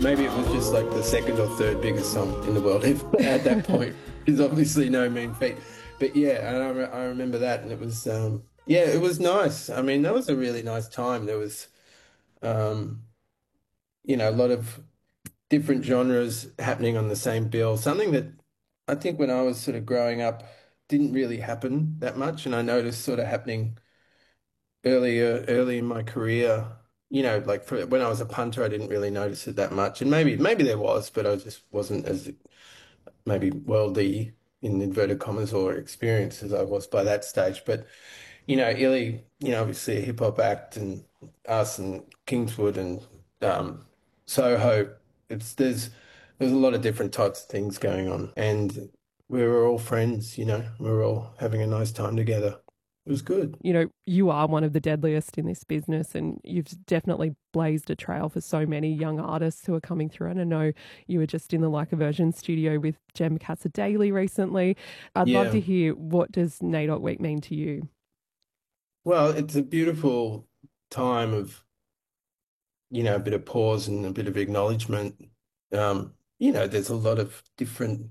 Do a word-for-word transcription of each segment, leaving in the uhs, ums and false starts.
Maybe it was just like the second or third biggest song in the world at that point. It's obviously no mean feat. But yeah, and I, re I remember that, and it was, um, yeah, it was nice. I mean, that was a really nice time. There was, um, you know, a lot of different genres happening on the same bill. Something that I think when I was sort of growing up didn't really happen that much, and I noticed sort of happening earlier, early in my career. You know, like for, when I was a punter, I didn't really notice it that much, and maybe maybe there was, but I just wasn't as maybe worldly in inverted commas or experienced as I was by that stage. But you know, Illy, you know, obviously a hip hop act, and us and Kingswood and um, Soho. It's there's there's a lot of different types of things going on, and we were all friends. You know, we were all having a nice time together. It was good. You know, you are one of the deadliest in this business, and you've definitely blazed a trail for so many young artists who are coming through. And I know you were just in the Like a Virgin studio with Jem Casa-Daly recently. I'd Yeah. love to hear, what does NAIDOC Week mean to you? Well, it's a beautiful time of, you know, a bit of pause and a bit of acknowledgement. Um, you know, there's a lot of different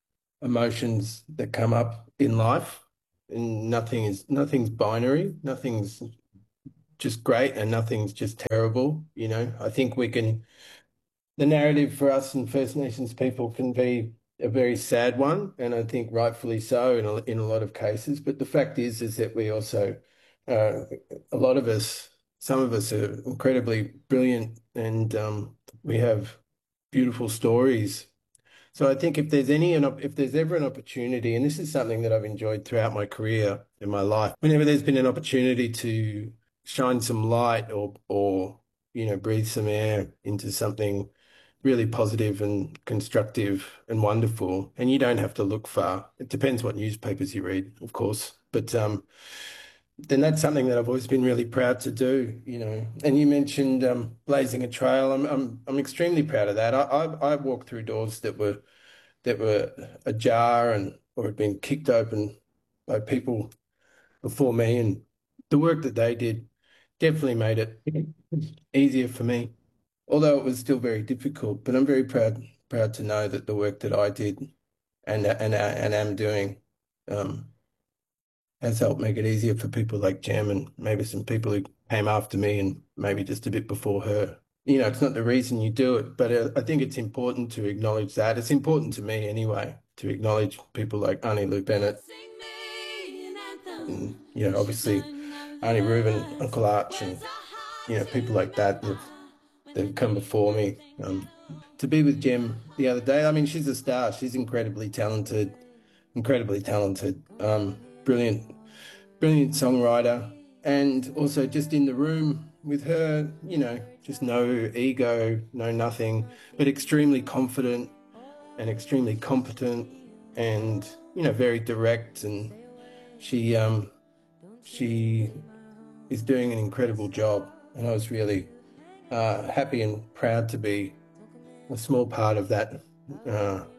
emotions that come up in life, and nothing is nothing's binary, nothing's just great and nothing's just terrible. You know, I think we can, the narrative for us and First Nations people can be a very sad one, and I think rightfully so in a, in a lot of cases. But the fact is, is that we also, uh, a lot of us, some of us are incredibly brilliant, and um, we have beautiful stories. So I think if there's any, if there's ever an opportunity, and this is something that I've enjoyed throughout my career in my life, whenever there's been an opportunity to shine some light or, or, you know, breathe some air into something really positive and constructive and wonderful, and you don't have to look far. It depends what newspapers you read, of course, but um, then that's something that I've always been really proud to do, you know. And you mentioned um, blazing a trail. I'm I'm I'm extremely proud of that. I I, I walked through doors that were that were ajar and or had been kicked open by people before me, and the work that they did definitely made it easier for me, although it was still very difficult. But I'm very proud proud to know that the work that I did and and and am doing um, has helped make it easier for people like Jem and maybe some people who came after me and maybe just a bit before her. You know, it's not the reason you do it, but uh, I think it's important to acknowledge that. It's important to me anyway, to acknowledge people like Arnie Lou Bennett and, you know, obviously Arnie Rubin, Uncle Arch, and, you know, people like that that that have come before me. Um, to be with Jem the other day, I mean, she's a star. She's incredibly talented, incredibly talented, um, brilliant, brilliant songwriter. And also just in the room with her, you know, just no ego, no nothing, but extremely confident and extremely competent and, you know, very direct. And she, um, she is doing an incredible job. And I was really uh, happy and proud to be a small part of that uh,